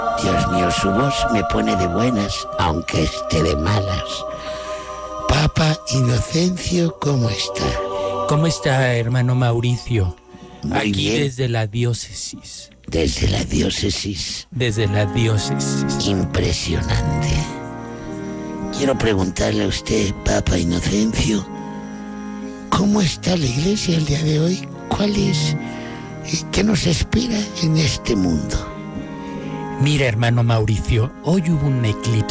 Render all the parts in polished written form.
Dios mío, su voz me pone de buenas, aunque esté de malas. Papa Inocencio, ¿cómo está? ¿Cómo está, hermano Mauricio? Muy Aquí bien. desde la diócesis. Desde la diócesis. Desde la diócesis. Impresionante. Quiero preguntarle a usted, Papa Inocencio, ¿cómo está la iglesia el día de hoy? ¿Cuál es? ¿Qué nos espera en este mundo? Mira, hermano Mauricio, hoy hubo un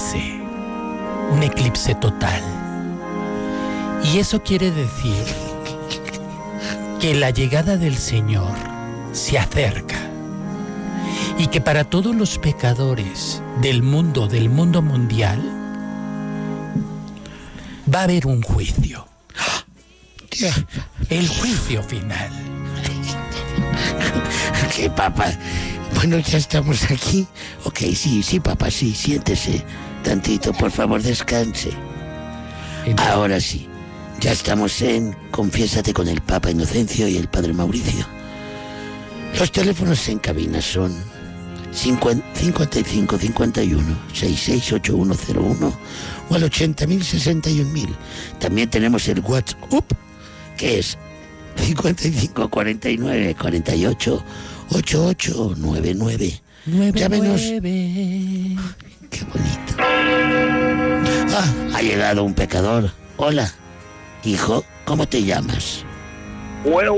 eclipse total. Y eso quiere decir que la llegada del Señor se acerca y que para todos los pecadores del mundo mundial, va a haber un juicio. El juicio final. ¿Qué, Papa? Bueno, ya estamos aquí. Ok, sí, Papa, sí, siéntese tantito, por favor, descanse. Ahora sí, ya estamos en Confiésate con el Papa Inocencio y el Padre Mauricio. Los teléfonos en cabina son 55 51 66 8101 o al 80.061.000. También tenemos el WhatsApp, que es 55 49 48 8899. Llámenos. Qué bonito. Ha llegado un pecador. Hola, hijo, ¿cómo te llamas? Bueno.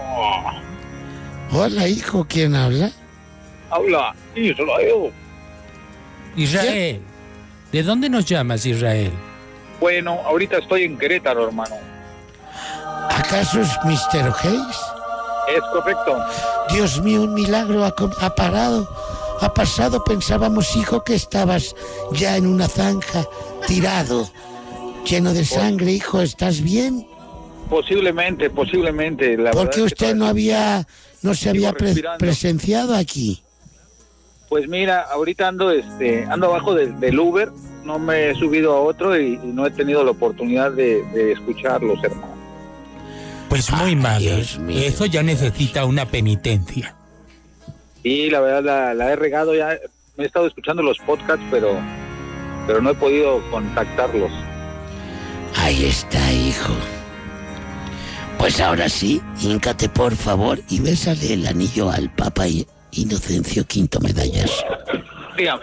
Hola, hijo, ¿quién habla? Habla Israel. Israel. ¿De dónde nos llamas, Israel? Bueno, ahorita estoy en Querétaro, hermano. ¿Acaso es Mr. Hayes? Es correcto. Dios mío, un milagro ha pasado. Pensábamos, hijo, que estabas ya en una zanja, tirado, lleno de sangre. Hijo, ¿estás bien? Posiblemente. La ¿Por qué verdad usted no se había respirando. presenciado aquí? Pues mira, ahorita ando abajo del Uber, no me he subido a otro y no he tenido la oportunidad de escucharlos, hermano. Pues muy mal. Dios mío. Eso ya necesita una penitencia. Sí, la verdad la he regado ya. Me he estado escuchando los podcasts, pero no he podido contactarlos. Ahí está, hijo. Pues ahora sí, híncate por favor y bésale el anillo al Papa Inocencio V Medallas. Dígame.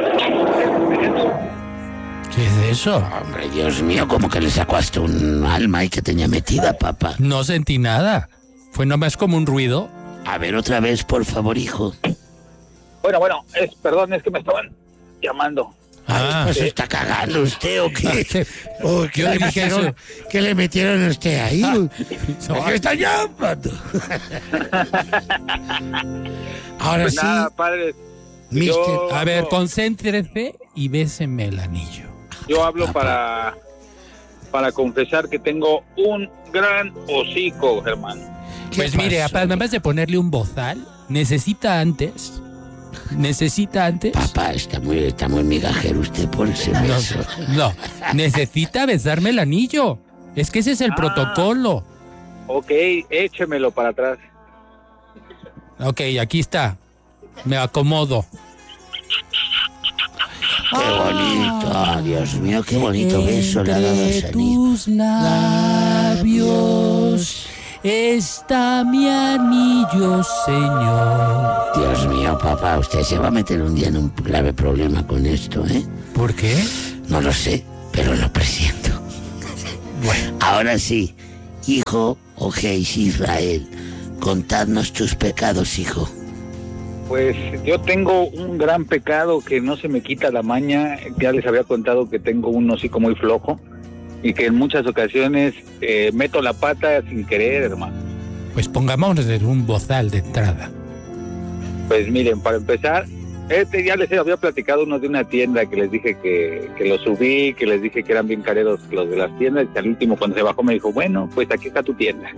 ¿Qué es eso? Hombre, Dios mío, como que le sacó hasta un alma ahí que tenía metida, papá. No sentí nada. Fue nomás como un ruido. A ver, otra vez, por favor, hijo. Bueno, perdón, es que me estaban llamando. ¿Pues está cagando usted o qué? ¿O qué Yo le le dije metieron, eso. ¿qué le metieron a usted ahí? ¿Por qué está llamando? Ahora Pues sí, nada, padre. mister. yo- A ver, concéntrese y béseme el anillo. Yo hablo para confesar que tengo un gran hocico, hermano. ¿Qué Pues mire, pasó? además de ponerle un bozal, necesita antes. Papá, está muy migajero usted por ese beso. No, necesita besarme el anillo. Es que ese es el protocolo. Ok, échemelo para atrás. Ok, aquí está. Me acomodo. Qué bonito, Dios mío, qué bonito beso le ha dado a ese niño. tus labios está mi anillo, Señor. Dios mío, papá, usted se va a meter un día en un grave problema con esto, ¿eh? ¿Por qué? No lo sé, pero lo presiento. Bueno, Ahora sí, hijo Ojeis Israel, contadnos tus pecados, hijo. Pues yo tengo un gran pecado que no se me quita la maña. Ya les había contado que tengo un hocico muy flojo y que en muchas ocasiones meto la pata sin querer, hermano. pues pongámonos un bozal de entrada. Pues miren, para empezar, ya les había platicado unos de una tienda que les dije que los subí, que les dije que eran bien careros los de las tiendas, y al último cuando se bajó me dijo, bueno, pues aquí está tu tienda.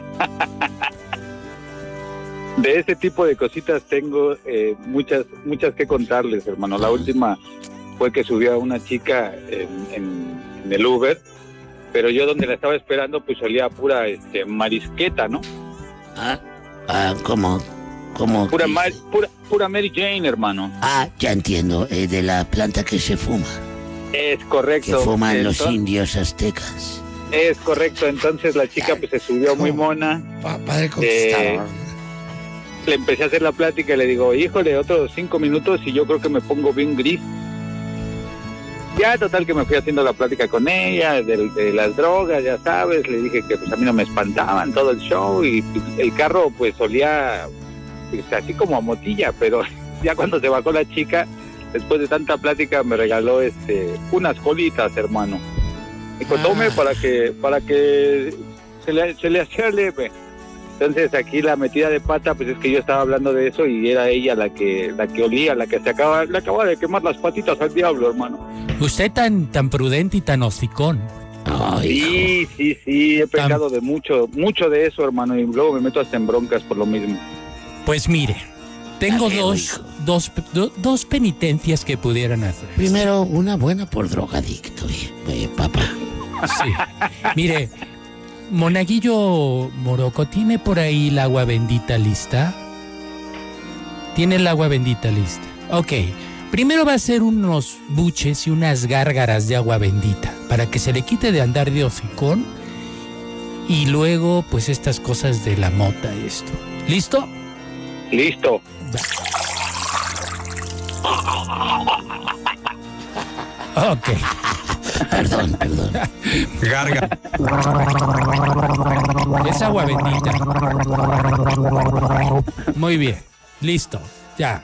De ese tipo de cositas tengo muchas que contarles, hermano. La última fue que subí a una chica en el Uber, pero yo donde la estaba esperando pues olía a pura marisqueta, ¿no? ¿Cómo? ¿Cómo? Pura Mary Jane, hermano. Ah, ya entiendo, de la planta que se fuma. Es correcto. Que fuman los indios aztecas. Es correcto, entonces la chica pues se subió muy mona. Padre conquistador. Le empecé a hacer la plática y le digo, híjole, otros 5 minutos y yo creo que me pongo bien gris. Ya, total, que me fui haciendo la plática con ella, de las drogas, ya sabes, le dije que pues a mí no me espantaban todo el show y pues, el carro pues olía pues, así como a motilla, pero ya cuando se bajó la chica, después de tanta plática me regaló unas colitas, hermano. Dijo, tome para que se le hacía leve. Entonces aquí la metida de pata pues es que yo estaba hablando de eso y era ella la que olía, la que le acaba de quemar las patitas al diablo, hermano. Usted tan prudente y tan hocicón. Sí, he pecado de mucho de eso, hermano, y luego me meto hasta en broncas por lo mismo. Pues mire, tengo dos penitencias que pudieran hacer. Primero, una buena por drogadicto, papá. Sí. Mire, Monaguillo Moroco, ¿tiene por ahí el agua bendita lista? ¿Tiene el agua bendita lista? Ok. Primero va a hacer unos buches y unas gárgaras de agua bendita para que se le quite de andar de hocicón y luego pues estas cosas de la mota y esto. ¿Listo? Listo. Ok. Perdón. Garga. Es agua bendita. Muy bien. Listo. Ya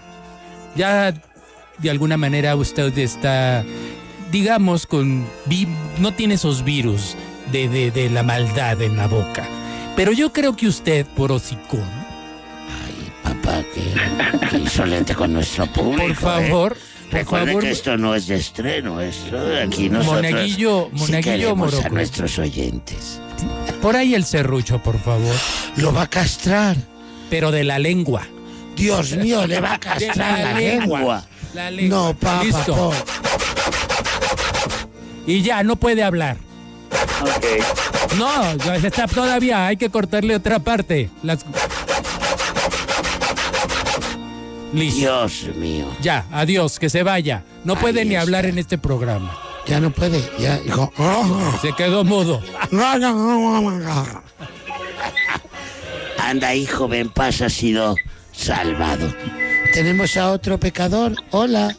de alguna manera usted está, digamos, no tiene esos virus de la maldad en la boca. Pero yo creo que usted, por hocicón. Ay, papá, qué insolente con nuestro público. Por favor. Recuerde que esto no es de estreno, esto aquí nosotros Monaguillo queremos Moroco. a nuestros oyentes. Por ahí el serrucho, por favor. Lo va a castrar. Pero de la lengua. Dios mío, le va a castrar la lengua. La lengua. No, papá. Listo. Y ya, no puede hablar. Ok. No, ya está todavía, hay que cortarle otra parte. Listo. Dios mío. Ya, adiós, que se vaya. No puede ni hablar en este programa. Ya no puede, ya dijo. Se quedó mudo. Anda, hijo, ven, paz, has sido salvado. Tenemos a otro pecador. Hola.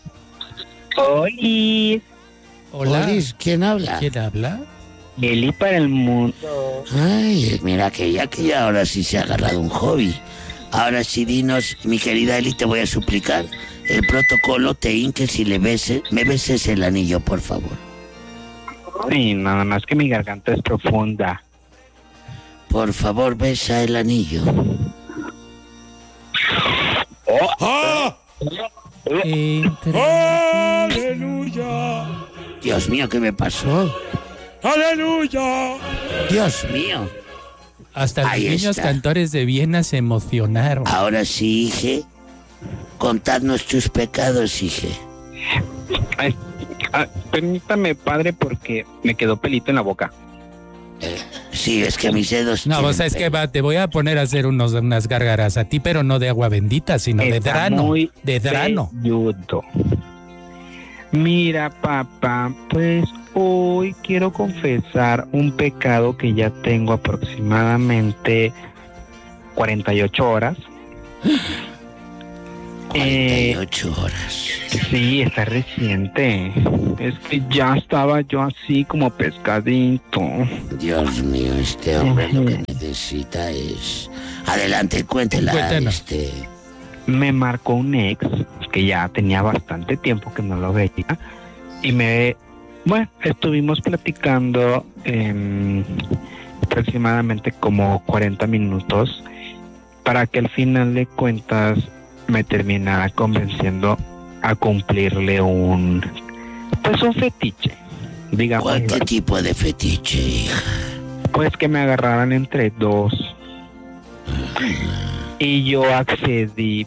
Oli. Hola. Olis, ¿quién habla? ¿Quién habla? Eli para el mundo. Ay, mira que ya ahora sí se ha agarrado un hobby. Ahora sí, dinos, mi querida Eli, te voy a suplicar el protocolo, te hinques y me beses el anillo, por favor. Sí, nada más que mi garganta es profunda. Por favor, besa el anillo. ¡Aleluya! Dios mío, ¿qué me pasó? ¡Aleluya! Dios mío. Hasta los Ahí niños está. cantores de Viena se emocionaron. Ahora sí, hije, contadnos tus pecados, hije. Permítame, padre, porque me quedó pelito en la boca. Sí, es que mis dedos... No, tienen vos sabes que pelo. te voy a poner a hacer unas gárgaras a ti, pero no de agua bendita, sino de Está drano. muy De drano. velludo. Mira, papá, pues hoy quiero confesar un pecado que ya tengo aproximadamente 48 horas. 48 horas. Sí, está reciente. Es que ya estaba yo así como pescadito. Dios mío, este hombre lo que necesita es... Adelante, cuéntela. Cuéntanos. Me marcó un ex que ya tenía bastante tiempo que no lo veía y estuvimos platicando aproximadamente como 40 minutos para que al final de cuentas me terminara convenciendo a cumplirle un fetiche, digamos. ¿Qué tipo de fetiche, hija? Pues que me agarraran entre dos. Y yo accedí,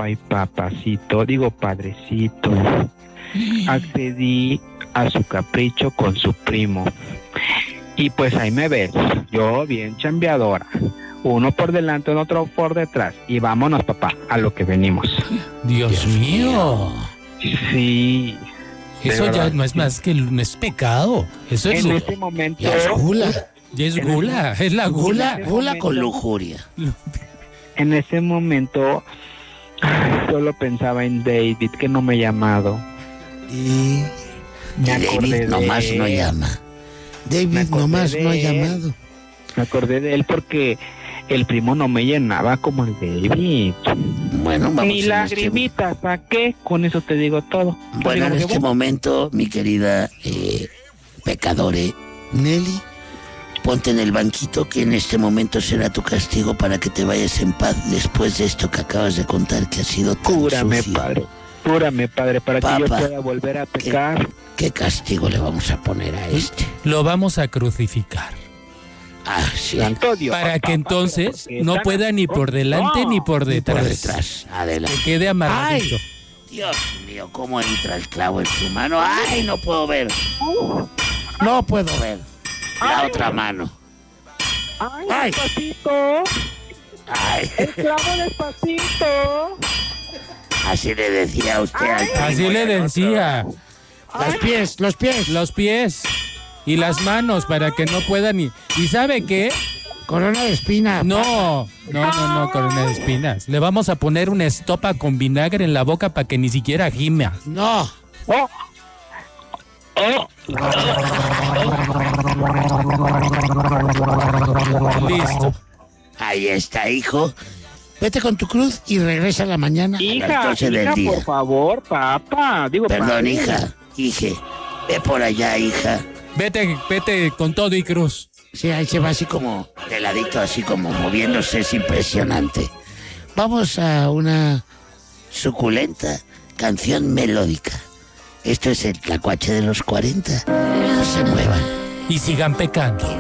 padrecito. Accedí a su capricho con su primo. Y pues ahí me ves, yo bien chambeadora. uno por delante, otro por detrás. Y vámonos, papá, a lo que venimos. Dios mío. Sí. Eso ya no es más que no es pecado. Eso es En ese momento... Ya es gula. ya es gula, es la gula. Gula con lujuria. En ese momento solo pensaba en David, que no me ha llamado. Y Me acordé David de nomás él. no llama. Me David acordé nomás de no ha él. llamado. Me acordé de él porque el primo no me llenaba como el David. Bueno, vamos Ni en lagrimitas, ¿saqué? Con eso te digo todo. Bueno, en Te digo este que momento, mi querida pecadore Nelly, ponte en el banquito, que en este momento será tu castigo para que te vayas en paz después de esto que acabas de contar, que ha sido tan Cúrame, sucio. Padre, para que yo Papá, pueda volver a pecar. ¿Qué castigo le vamos a poner a este? Lo vamos a crucificar. Ah, sí. Santo Dios, Para que papá, entonces porque no están- pueda ni por delante No. ni por Y por detrás. detrás, adelante. Que quede amarradito. Dios mío, cómo entra el clavo en su mano. ¡Ay, no puedo ver! No puedo ver. La otra mano. Ay, Ay. despacito, Ay, el clavo despacito. así le decía a usted al primo Así y le al otro. decía. Los pies, los pies. Los pies y las manos para que no pueda ni... ¿Y sabe qué? Corona de espina. No, corona de espinas. Le vamos a poner una estopa con vinagre en la boca para que ni siquiera gima. No. Oh. Oh. Listo. Ahí está, hijo. Vete con tu cruz y regresa a la mañana a las Hija, 12 del hija, día. por favor, papá. Digo, Perdón, padre. hija. Hije. Ve por allá, hija. Vete con todo y cruz. Sí, ahí se va así como de ladito, así como moviéndose, es impresionante. Vamos a una suculenta canción melódica. Esto es el Tlacuache de los 40. No se muevan. Y sigan pecando.